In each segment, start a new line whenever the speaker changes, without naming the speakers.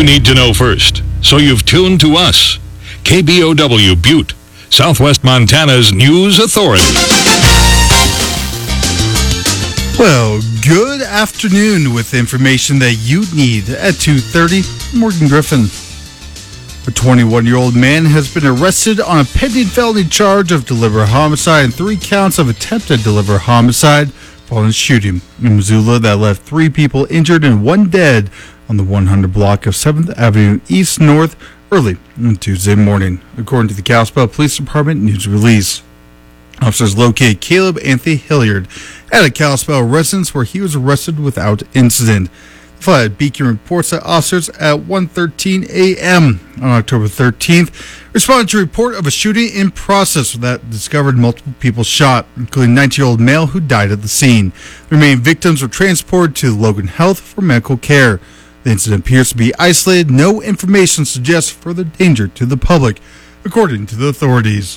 you need to know first, so you've tuned to us. KBOW Butte, Southwest Montana's News Authority.
Well, good afternoon with information that you need at 2:30. Morgan Griffin. A 21-year-old man has been arrested on a pending felony charge of deliberate homicide and 3 counts of attempted deliberate homicide following a shooting in Missoula that left 3 people injured and 1 dead on the 100 block of 7th Avenue East North early on Tuesday morning, according to the Kalispell Police Department news release. Officers located Caleb Anthony Hilliard at a Kalispell residence where he was arrested without incident. The Flathead Beacon reports that officers at 1:13 a.m. on October 13th responded to a report of a shooting in process that discovered multiple people shot, including a 19-year-old male who died at the scene. The remaining victims were transported to Logan Health for medical care. The incident appears to be isolated. No information suggests further danger to the public, according to the authorities.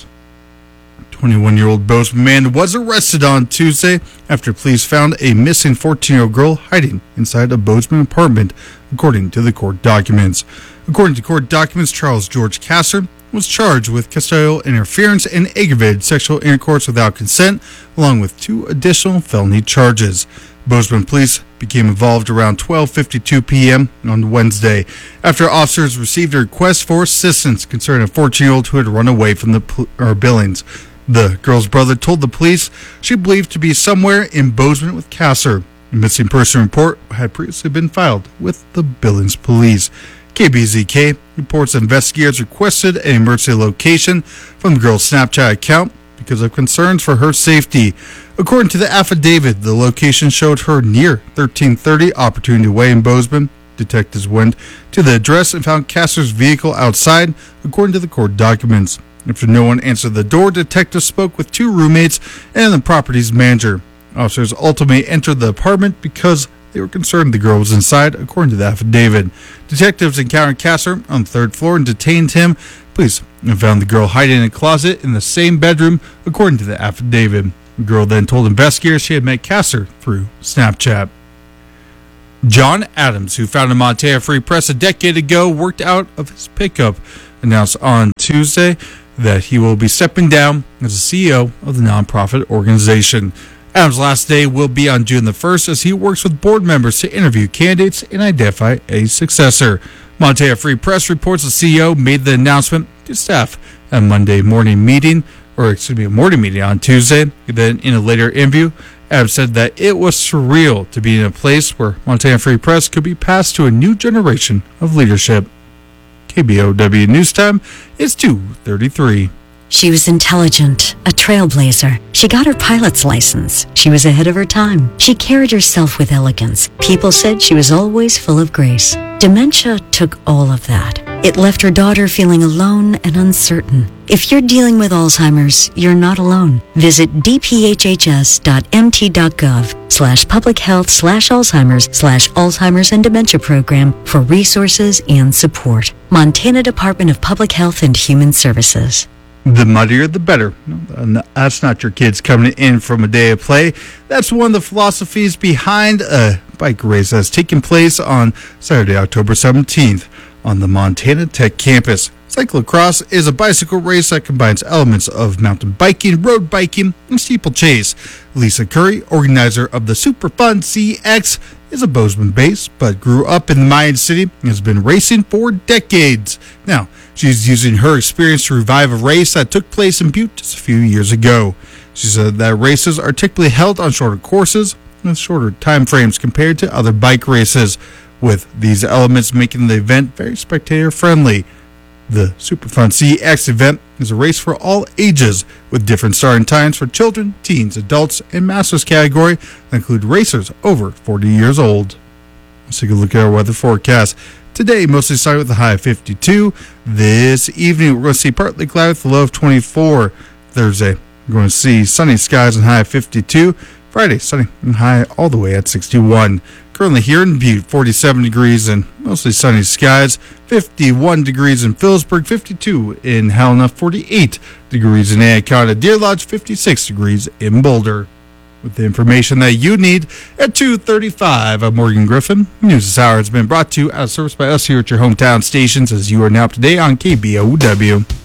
21-year-old Bozeman man was arrested on Tuesday after police found a missing 14-year-old girl hiding inside a Bozeman apartment, according to the court documents. According to court documents, Charles George Kasser was charged with custodial interference and aggravated sexual intercourse without consent, along with 2 additional felony charges. Bozeman police became involved around 12:52 p.m. on Wednesday after officers received a request for assistance concerning a 14-year-old who had run away from the Billings. The girl's brother told the police she believed to be somewhere in Bozeman with Kasser. A missing person report had previously been filed with the Billings police. KBZK reports investigators requested an emergency location from the girl's Snapchat account because of concerns for her safety. According to the affidavit, the location showed her near 1330 Opportunity Way in Bozeman. Detectives went to the address and found Kasser's vehicle outside, according to the court documents. After no one answered the door, detectives spoke with 2 roommates and the property's manager. Officers ultimately entered the apartment because they were concerned the girl was inside, according to the affidavit. Detectives encountered Kasser on the 3rd floor and detained him. Police found the girl hiding in a closet in the same bedroom, according to the affidavit. The girl then told investigators she had met Kasser through Snapchat. John Adams, who founded Montana Free Press a decade ago, worked out of his pickup, announced on Tuesday that he will be stepping down as the CEO of the nonprofit organization. Adams' last day will be on June the 1st as he works with board members to interview candidates and identify a successor. Montana Free Press reports the CEO made the announcement to staff at a morning meeting on Tuesday. Then in a later interview, Adams said that it was surreal to be in a place where Montana Free Press could be passed to a new generation of leadership. KBOW News Time is 2:33.
She was intelligent, a trailblazer. She got her pilot's license. She was ahead of her time. She carried herself with elegance. People said she was always full of grace. Dementia took all of that. It left her daughter feeling alone and uncertain. If you're dealing with Alzheimer's, you're not alone. Visit dphhs.mt.gov/public health/Alzheimer's/Alzheimer's and Dementia Program for resources and support. Montana Department of Public Health and Human Services.
The muddier, the better. No, that's not your kids coming in from a day of play. That's one of the philosophies behind a bike race that's taking place on Saturday, October 17th on the Montana Tech campus. Cyclocross is a bicycle race that combines elements of mountain biking, road biking, and steeplechase. Lisa Curry, organizer of the Super Fun CX, is a Bozeman-based, but grew up in the Mayan City and has been racing for decades. Now, she's using her experience to revive a race that took place in Butte just a few years ago. She said that races are typically held on shorter courses with shorter time frames compared to other bike races, with these elements making the event very spectator-friendly. The Superfun CX event is a race for all ages, with different starting times for children, teens, adults, and masters category that include racers over 40 years old. Let's take a look at our weather forecast. Today, mostly sunny with a high of 52. This evening, we're going to see partly cloudy with a low of 24. Thursday, we're going to see sunny skies and high of 52. Friday, sunny and high all the way at 61. Currently here in Butte, 47 degrees and mostly sunny skies, 51 degrees in Phillipsburg, 52 in Helena, 48 degrees in Anaconda, Deer Lodge, 56 degrees in Boulder. with the information that you need at 2:35. I'm Morgan Griffin. News this hour has been brought to you out of service by us here at your hometown stations, as you are now up to date on KBOW.